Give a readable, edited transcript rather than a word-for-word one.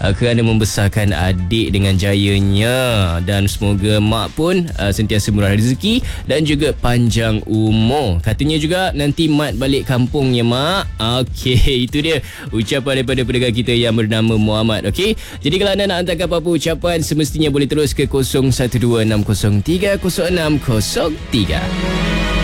kerana membesarkan adik dengan jayanya, dan semoga mak pun sentiasa murah rezeki dan juga panjang umur. Katanya juga nanti mat balik kampung ya mak. Okey, itu dia ucapan daripada pendengar kita yang bernama Muhammad. Okey, jadi kalau anda nak hantarkan apa-apa ucapan, semestinya boleh terus ke 0126030603.